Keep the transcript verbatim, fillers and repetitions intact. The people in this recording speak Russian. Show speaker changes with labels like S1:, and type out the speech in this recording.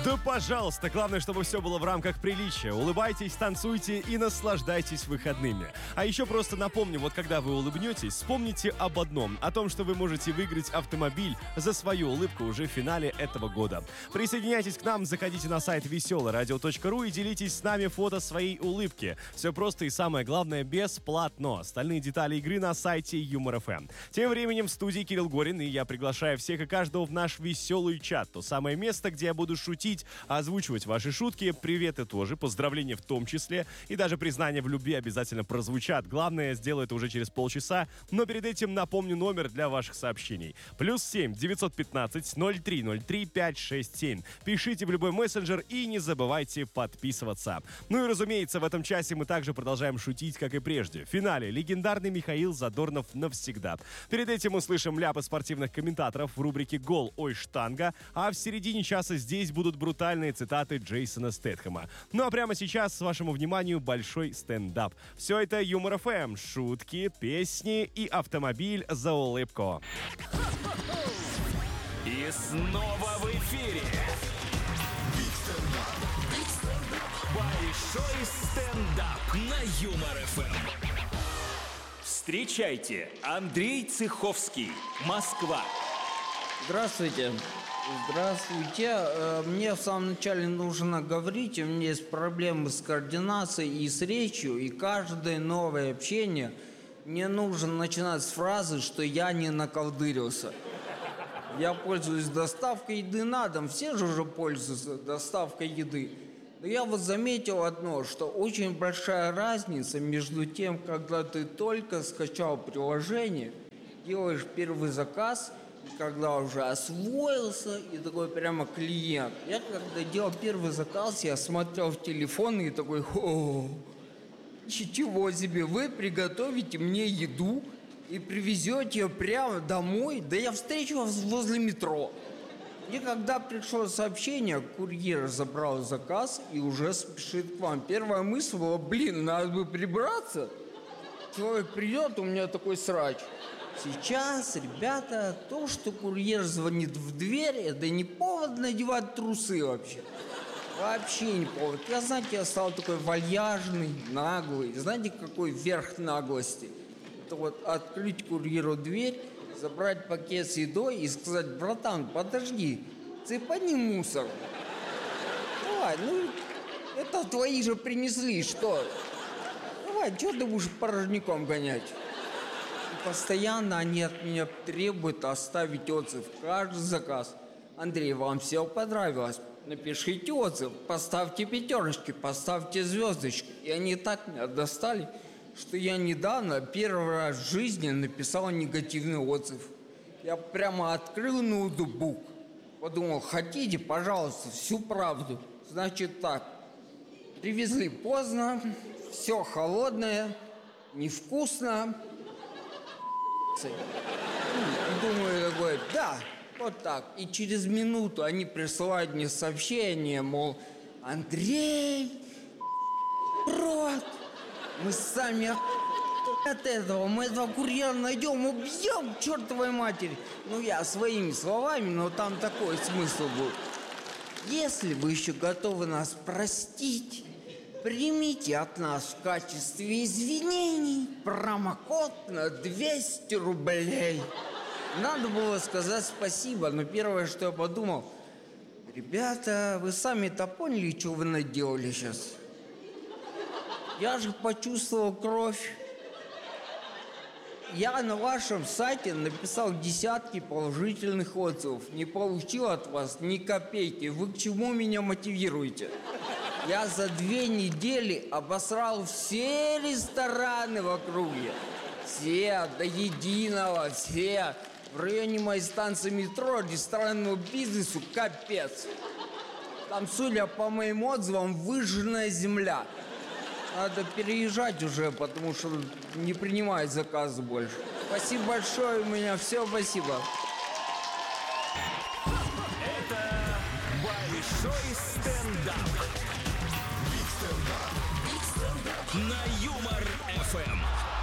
S1: Да пожалуйста, главное, чтобы все было в рамках приличия. Улыбайтесь, танцуйте и наслаждайтесь выходными. А еще просто напомню, вот когда вы улыбнетесь, вспомните об одном, о том, что вы можете выиграть автомобиль за свою улыбку уже в финале этого года. Присоединяйтесь к нам, заходите на сайт веселое радио точка ру и делитесь с нами фото своей улыбки. Все просто и самое главное бесплатно. Остальные детали игры на сайте Юмор эф эм. Тем временем в студии Кирилл Горин, и я приглашаю всех и каждого в наш веселый чат. То самое место, где я буду шутить, озвучивать ваши шутки, приветы тоже, поздравления в том числе, и даже признания в любви обязательно прозвучат. Главное, сделаю это уже через полчаса, но перед этим напомню номер для ваших сообщений. Плюс семь девятьсот пятнадцать ноль три ноль три пять шесть семь. Пишите в любой мессенджер и не забывайте подписываться. Ну и разумеется, в этом часе мы также продолжаем шутить, как и прежде. В финале легендарный Михаил Задорнов навсегда. Перед этим услышим ляпы спортивных комментаторов в рубрике «Гол, ой, штанга», а в середине часа здесь будут брутальные цитаты Джейсона Стэтхэма. Ну а прямо сейчас, вашему вниманию, большой стендап. Все это Юмор эф эм, шутки, песни и автомобиль за улыбку.
S2: И снова в эфире большой стендап на Юмор эф эм. Встречайте, Андрей Цеховский, Москва.
S3: Здравствуйте. Здравствуйте. Мне в самом начале нужно говорить, у меня есть проблемы с координацией и с речью, и каждое новое общение мне нужно начинать с фразы, что я не наколдырился. Я пользуюсь доставкой еды на дом, все же уже пользуются доставкой еды. Но я вот заметил одно, что очень большая разница между тем, когда ты только скачал приложение, делаешь первый заказ, и когда уже освоился, и такой прямо клиент. Я когда делал первый заказ, я смотрел в телефон и такой: о, чего себе, вы приготовите мне еду и привезете ее прямо домой? Да я встречу вас возле метро. И когда пришло сообщение, курьер забрал заказ и уже спешит к вам. Первая мысль была: блин, надо бы прибраться. Человек придет, у меня такой срач. Сейчас, ребята, то, что курьер звонит в дверь, это не повод надевать трусы вообще. Вообще не повод. Я, знаете, я стал такой вальяжный, наглый. Знаете, какой верх наглости? Это вот открыть курьеру дверь, забрать пакет с едой и сказать: братан, подожди, цепани мусор. Давай, ну, это твои же принесли, что? Давай, что ты будешь порожняком гонять? И постоянно они от меня требуют оставить отзыв. Каждый заказ: Андрей, вам все понравилось? Напишите отзыв, поставьте пятерочки, поставьте звездочки. И они так меня достали, что я недавно первый раз в жизни написал негативный отзыв. Я прямо открыл ноутбук, подумал: хотите, пожалуйста, всю правду. Значит так, привезли поздно, все холодное, невкусно. И думаю такой: да, вот так. И через минуту они присылают мне сообщение, мол: Андрей, рот, мы сами от этого, мы этого курьера найдем, убьем к чертовой матери. Ну, я своими словами, но там такой смысл был. Если вы еще готовы нас простить, примите от нас в качестве извинений промокод на двести рублей. Надо было сказать спасибо, но первое, что я подумал: ребята, вы сами-то поняли, что вы наделали сейчас? Я же почувствовал кровь. Я на вашем сайте написал десятки положительных отзывов. Не получил от вас ни копейки. Вы к чему меня мотивируете? Я за две недели обосрал все рестораны в округе. Все, до единого, все. В районе моей станции метро ресторанному бизнесу капец. Там, судя по моим отзывам, выжженная земля. Надо переезжать уже, потому что не принимают заказы больше. Спасибо большое, у меня все, спасибо.
S2: Это большой стендап. Биг стендап. На Юмор эф эм.